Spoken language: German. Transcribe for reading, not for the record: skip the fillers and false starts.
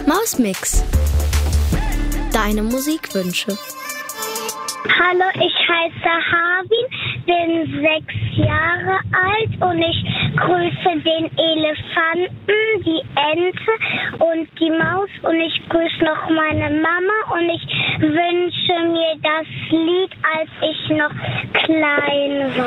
Mausmix. Deine Musikwünsche. Hallo, ich heiße Harvin, bin 6 Jahre alt und ich grüße den Elefanten, die Ente und die Maus und ich grüße noch meine Mama und ich wünsche mir das Lied, als ich noch klein war.